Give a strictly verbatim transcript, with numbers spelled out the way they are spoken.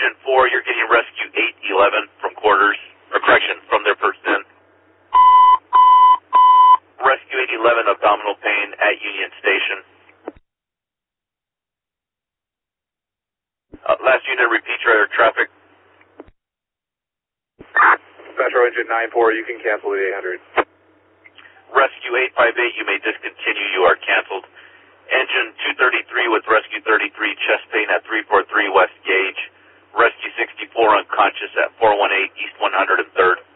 Engine four, you're getting rescue eight eleven from quarters, or correction, from their first in. Rescue eight eleven, abdominal pain at Union Station. Uh, last unit, repeat your traffic. Metro Engine nine four, you can cancel the eight hundred. Rescue eight five eight, you may discontinue, you are canceled. Engine two thirty-three with Rescue thirty-three, chest pain at three four three West Gauge. Rescue sixty-four, unconscious at four one eight East one hundred third.